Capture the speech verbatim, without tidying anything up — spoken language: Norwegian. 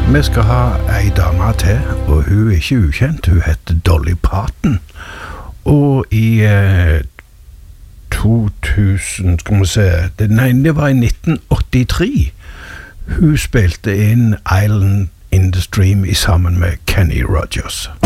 Vi skal ha ei dame til, og hun er ikke ukjent. Hun heter Dolly Parton. Og i eh, to tusen, skal vi se, det, nei, det var i nitten åttitre. Hun spilte inn Island in the Stream i sammen med Kenny Rogers.